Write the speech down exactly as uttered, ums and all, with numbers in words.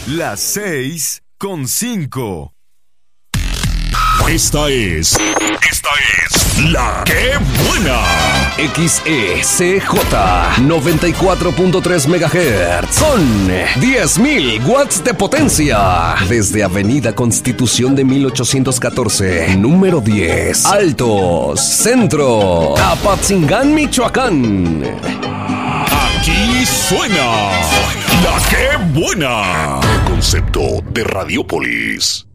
Las seis con cinco. Esta es. Esta es. La que buena. X E C J noventa y cuatro punto tres megahertz con diez mil watts de potencia. Desde Avenida Constitución de mil ochocientos catorce, número diez, Altos, Centro, Apatzingán, Michoacán. Aquí suena La que buena. Concepto de Radiopolis.